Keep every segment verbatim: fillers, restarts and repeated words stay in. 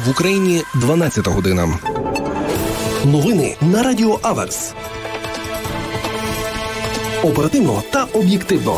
В Україні дванадцята година. Новини на Радіо Аверс. Оперативно та об'єктивно.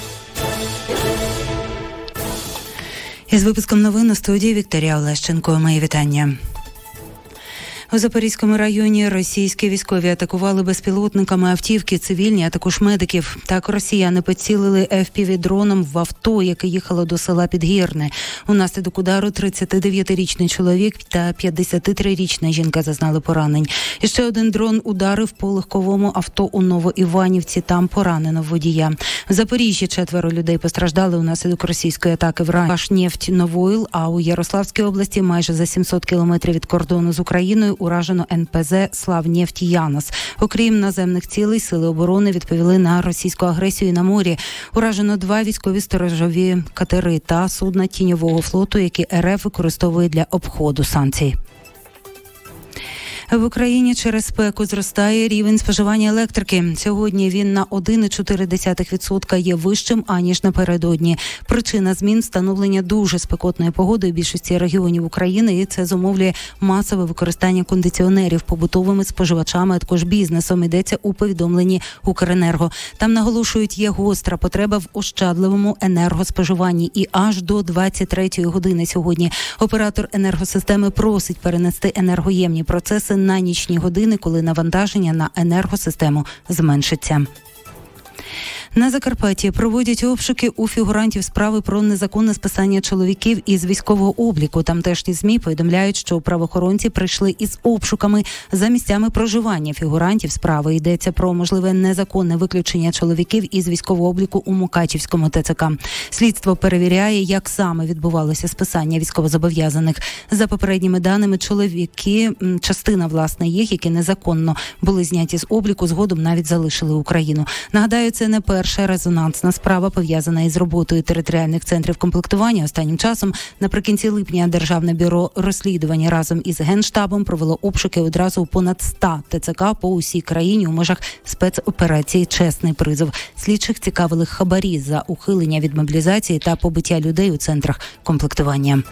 Із випуском новин у студії Вікторія Олещенко. Мої вітання. У Запорізькому районі російські військові атакували безпілотниками автівки, цивільні, а також медиків. Так росіяни поцілили еф пі ві-дроном в авто, яке їхало до села Підгірне. Унаслідок удару тридцятидев'ятирічний чоловік та п'ятдесятитрирічна жінка зазнали поранень. І ще один дрон ударив по легковому авто у Новоіванівці. Там поранено водія. В Запоріжжі четверо людей постраждали унаслідок російської атаки в районі Башнефть-Новойл, а у Ярославській області майже за сімсот кілометрів від кордону з Україною уражено ен пе зе «Славнефть-Янос». Окрім наземних цілей, сили оборони відповіли на російську агресію на морі. Уражено два військові сторожові катери та судна тіньового флоту, які ер еф використовує для обходу санкцій. В Україні через спеку зростає рівень споживання електрики. Сьогодні він на один цілих чотири десятих відсотка є вищим, аніж напередодні. Причина змін – встановлення дуже спекотної погоди у більшості регіонів України, і це зумовлює масове використання кондиціонерів побутовими споживачами, а також бізнесом, йдеться у повідомленні Укренерго. Там наголошують, є гостра потреба в ощадливому енергоспоживанні. І аж до двадцять третьої години сьогодні оператор енергосистеми просить перенести енергоємні процеси на нічні години, коли навантаження на енергосистему зменшиться. На Закарпатті проводять обшуки у фігурантів справи про незаконне списання чоловіків із військового обліку. Тамтешні ЗМІ повідомляють, що правоохоронці прийшли із обшуками за місцями проживання фігурантів справи. Йдеться про можливе незаконне виключення чоловіків із військового обліку у Мукачівському те це ка. Слідство перевіряє, як саме відбувалося списання військовозобов'язаних. За попередніми даними, чоловіки, частина, власне, їх, які незаконно були зняті з обліку, згодом навіть залишили Україну. Нагадаю, це не перше. Перша резонансна справа, пов'язана із роботою територіальних центрів комплектування. Останнім часом, наприкінці липня, Державне бюро розслідування разом із Генштабом провело обшуки одразу у понад ста те це ка по усій країні у межах спецоперації «Чесний призов». Слідчих цікавили хабарі за ухилення від мобілізації та побиття людей у центрах комплектування.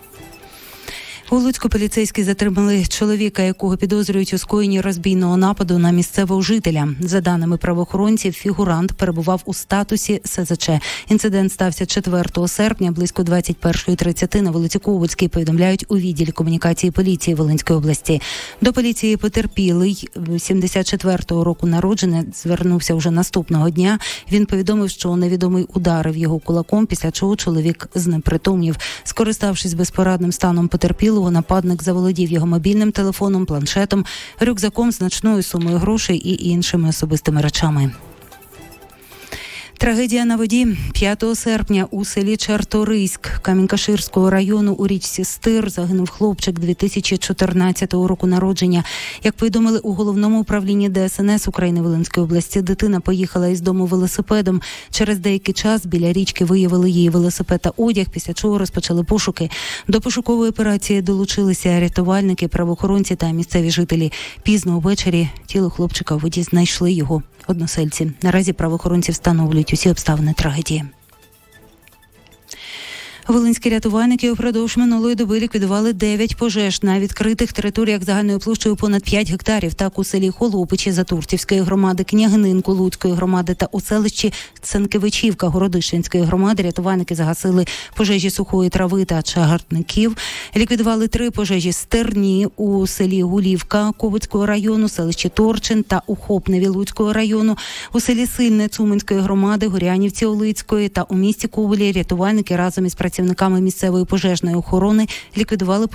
У Луцьку поліцейські затримали чоловіка, якого підозрюють у скоєнні розбійного нападу на місцевого жителя. За даними правоохоронців, фігурант перебував у статусі ес зет че. Інцидент стався четвертого серпня близько двадцять перша тридцять на вулиці Ковальській, повідомляють у відділі комунікації поліції Волинської області. До поліції потерпілий сімдесят четвертого року народження звернувся вже наступного дня. Він повідомив, що невідомий ударив його кулаком, після чого чоловік знепритомнів. Скориставшись безпорадним станом потерпілого, нападник заволодів його мобільним телефоном, планшетом, рюкзаком, значною сумою грошей і іншими особистими речами. Трагедія на воді. п'ятого серпня у селі Чарторийськ Камінь-Каширського району у річці Стир загинув хлопчик дві тисячі чотирнадцятого року народження. Як повідомили у Головному управлінні де ес ен ес України Волинської області, дитина поїхала із дому велосипедом. Через деякий час біля річки виявили її велосипед та одяг, після чого розпочали пошуки. До пошукової операції долучилися рятувальники, правоохоронці та місцеві жителі. Пізно ввечері тіло хлопчика у воді знайшли його односельці. Наразі правоохоронці встановлюють усі обставини трагедії. Волинські рятувальники упродовж минулої доби ліквідували дев'ять пожеж на відкритих територіях загальною площею понад п'ять гектарів. Так, у селі Холопичі Затурцівської громади, Княгининку Луцької громади та у селищі Ценкевичівка Городищенської громади рятувальники загасили пожежі сухої трави та чагарників. Ліквідували три пожежі стерні у селі Гулівка Ковицького району, селищі Торчин та Ухопневі Луцького району, у селі Сильне Цуманської громади, Горянівці Олицької та у місті Ковелі рятувальники разом із працівниками місцевої пожежної охорони ліквідували